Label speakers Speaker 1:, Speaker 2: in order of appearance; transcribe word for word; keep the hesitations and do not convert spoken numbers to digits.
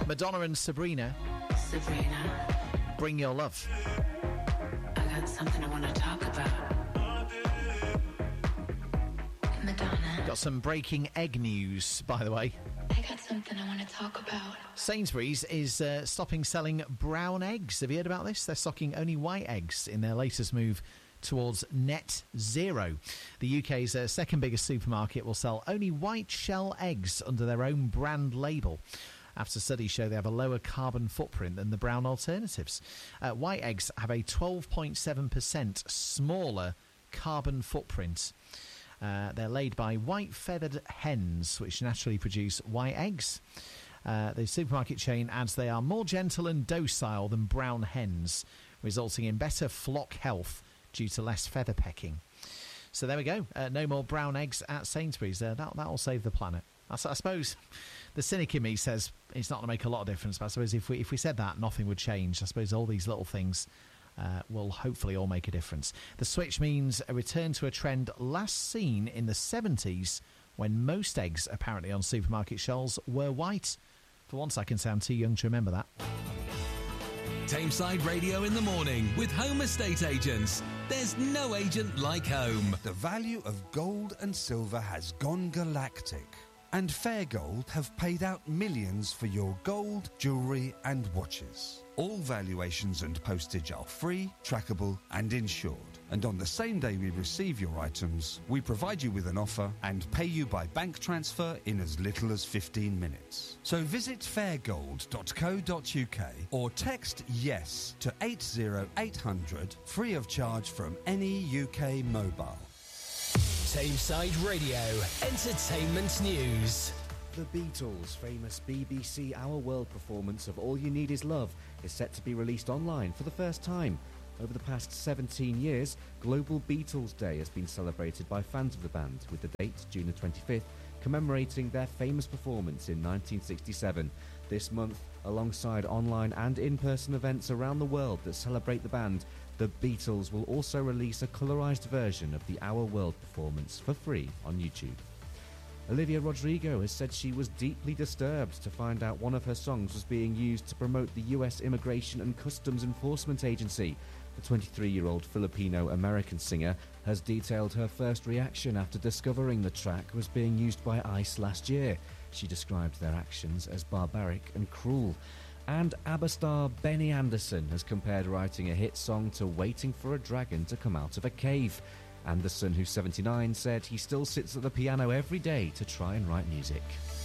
Speaker 1: Madonna and Sabrina.
Speaker 2: Sabrina.
Speaker 1: Bring Your Love.
Speaker 2: I got something I want to talk about. Madonna.
Speaker 1: Got some breaking egg news, by the way.
Speaker 2: I got something I want to talk about.
Speaker 1: Sainsbury's is uh, stopping selling brown eggs. Have you heard about this? They're stocking only white eggs in their latest move towards net zero. The U K's uh, second biggest supermarket will sell only white shell eggs under their own brand label, after studies show they have a lower carbon footprint than the brown alternatives. Uh, white eggs have a twelve point seven percent smaller carbon footprint. Uh, they're laid by white feathered hens, which naturally produce white eggs. Uh, the supermarket chain adds they are more gentle and docile than brown hens, resulting in better flock health due to less feather pecking. So there we go. Uh, no more brown eggs at Sainsbury's. Uh, that, that'll save the planet. I, I suppose the cynic in me says it's not going to make a lot of difference, but I suppose if we, if we said that, nothing would change. I suppose all these little things uh, will hopefully all make a difference. The switch means a return to a trend last seen in the seventies, when most eggs apparently on supermarket shelves were white. For once I can sound too young to remember that.
Speaker 3: Tameside Radio in the morning with Home Estate Agents. There's no agent like home.
Speaker 4: The value of gold and silver has gone galactic, and Fair Gold have paid out millions for your gold, jewellery and watches. All valuations and postage are free, trackable and insured. And on the same day we receive your items, we provide you with an offer and pay you by bank transfer in as little as fifteen minutes. So visit fairgold dot co dot uk or text YES to eight zero eight hundred, free of charge from any U K mobile.
Speaker 5: Tameside Radio, entertainment news.
Speaker 6: The Beatles' famous B B C Our World performance of All You Need Is Love is set to be released online for the first time. Over the past seventeen years, Global Beatles Day has been celebrated by fans of the band, with the date, June the twenty-fifth, commemorating their famous performance in nineteen sixty-seven. This month, alongside online and in-person events around the world that celebrate the band, the Beatles will also release a colorised version of the Our World performance for free on YouTube. Olivia Rodrigo has said she was deeply disturbed to find out one of her songs was being used to promote the U S Immigration and Customs Enforcement Agency. The twenty-three-year-old Filipino-American singer has detailed her first reaction after discovering the track was being used by ICE last year. She described their actions as barbaric and cruel. And ABBA star Benny Andersson has compared writing a hit song to waiting for a dragon to come out of a cave. Andersson, who's seventy-nine, said he still sits at the piano every day to try and write music.